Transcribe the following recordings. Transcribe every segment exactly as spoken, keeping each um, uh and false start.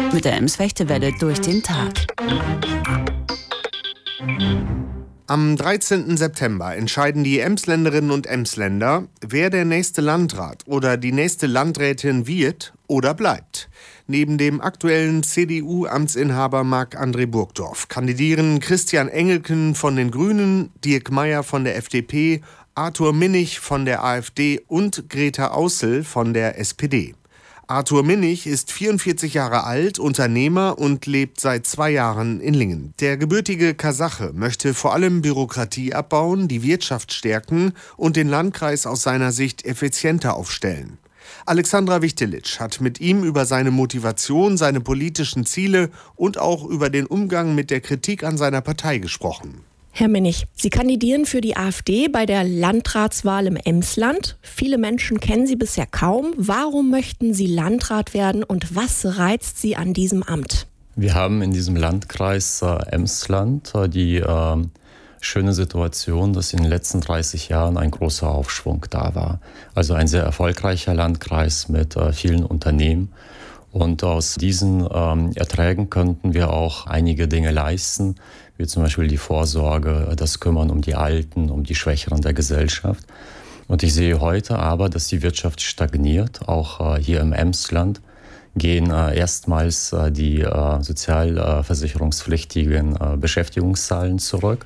Mit der Ems-Fechtewelle durch den Tag. Am dreizehnten September entscheiden die Emsländerinnen und Emsländer, wer der nächste Landrat oder die nächste Landrätin wird oder bleibt. Neben dem aktuellen C D U-Amtsinhaber Marc-André Burgdorf kandidieren Christian Engelken von den Grünen, Dirk Meyer von der F D P, Arthur Minnig von der AfD und Greta Außel von der S P D. Arthur Minnig ist vierundvierzig Jahre alt, Unternehmer und lebt seit zwei Jahren in Lingen. Der gebürtige Kasache möchte vor allem Bürokratie abbauen, die Wirtschaft stärken und den Landkreis aus seiner Sicht effizienter aufstellen. Alexandra Wichtelitsch hat mit ihm über seine Motivation, seine politischen Ziele und auch über den Umgang mit der Kritik an seiner Partei gesprochen. Herr Minnig, Sie kandidieren für die AfD bei der Landratswahl im Emsland. Viele Menschen kennen Sie bisher kaum. Warum möchten Sie Landrat werden und was reizt Sie an diesem Amt? Wir haben in diesem Landkreis äh, Emsland äh, die äh, schöne Situation, dass in den letzten dreißig Jahren ein großer Aufschwung da war. Also ein sehr erfolgreicher Landkreis mit äh, vielen Unternehmen. Und aus diesen ähm, Erträgen könnten wir auch einige Dinge leisten, wie zum Beispiel die Vorsorge, das Kümmern um die Alten, um die Schwächeren der Gesellschaft. Und ich sehe heute aber, dass die Wirtschaft stagniert. Auch äh, hier im Emsland gehen äh, erstmals äh, die äh, sozialversicherungspflichtigen äh, Beschäftigungszahlen zurück.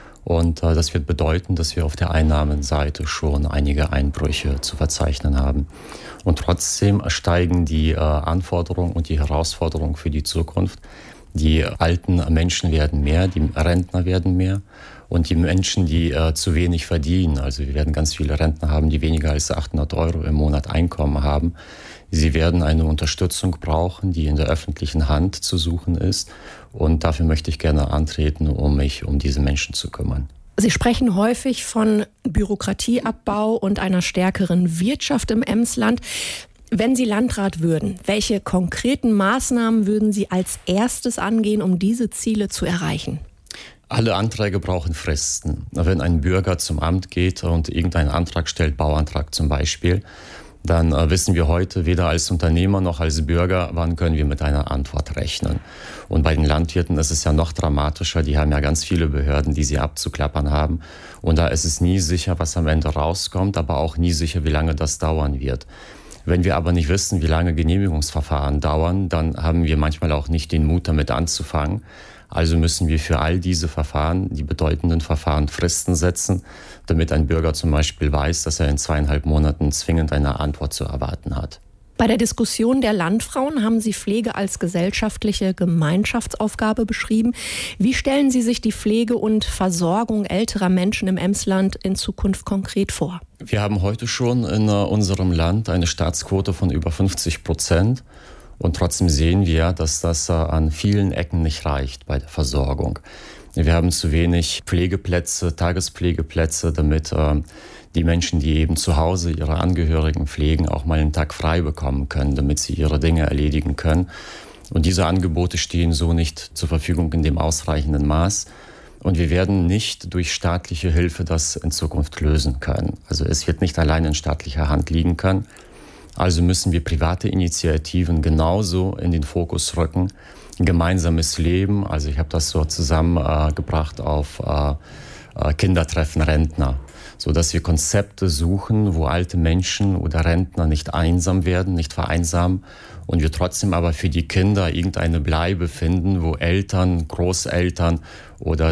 Und äh, das wird bedeuten, dass wir auf der Einnahmenseite schon einige Einbrüche zu verzeichnen haben. Und trotzdem steigen die äh, Anforderungen und die Herausforderungen für die Zukunft. Die alten Menschen werden mehr, die Rentner werden mehr und die Menschen, die äh, zu wenig verdienen, also wir werden ganz viele Rentner haben, die weniger als achthundert Euro im Monat Einkommen haben. Sie werden eine Unterstützung brauchen, die in der öffentlichen Hand zu suchen ist. Und dafür möchte ich gerne antreten, um mich um diese Menschen zu kümmern. Sie sprechen häufig von Bürokratieabbau und einer stärkeren Wirtschaft im Emsland. Wenn Sie Landrat würden, welche konkreten Maßnahmen würden Sie als erstes angehen, um diese Ziele zu erreichen? Alle Anträge brauchen Fristen. Wenn ein Bürger zum Amt geht und irgendeinen Antrag stellt, Bauantrag zum Beispiel, dann äh, wissen wir heute weder als Unternehmer noch als Bürger, wann können wir mit einer Antwort rechnen. Und bei den Landwirten ist es ja noch dramatischer. Die haben ja ganz viele Behörden, die sie abzuklappern haben. Und da ist es nie sicher, was am Ende rauskommt, aber auch nie sicher, wie lange das dauern wird. Wenn wir aber nicht wissen, wie lange Genehmigungsverfahren dauern, dann haben wir manchmal auch nicht den Mut, damit anzufangen. Also müssen wir für all diese Verfahren, die bedeutenden Verfahren, Fristen setzen, damit ein Bürger zum Beispiel weiß, dass er in zweieinhalb Monaten zwingend eine Antwort zu erwarten hat. Bei der Diskussion der Landfrauen haben Sie Pflege als gesellschaftliche Gemeinschaftsaufgabe beschrieben. Wie stellen Sie sich die Pflege und Versorgung älterer Menschen im Emsland in Zukunft konkret vor? Wir haben heute schon in unserem Land eine Staatsquote von über fünfzig Prozent. Und trotzdem sehen wir, dass das an vielen Ecken nicht reicht bei der Versorgung. Wir haben zu wenig Pflegeplätze, Tagespflegeplätze, damit äh, die Menschen, die eben zu Hause ihre Angehörigen pflegen, auch mal einen Tag frei bekommen können, damit sie ihre Dinge erledigen können. Und diese Angebote stehen so nicht zur Verfügung in dem ausreichenden Maß. Und wir werden nicht durch staatliche Hilfe das in Zukunft lösen können. Also es wird nicht allein in staatlicher Hand liegen können. Also müssen wir private Initiativen genauso in den Fokus rücken. Ein gemeinsames Leben, also ich habe das so zusammengebracht äh, auf äh, Kindertreffen Rentner, sodass wir Konzepte suchen, wo alte Menschen oder Rentner nicht einsam werden, nicht vereinsamen und wir trotzdem aber für die Kinder irgendeine Bleibe finden, wo Eltern, Großeltern oder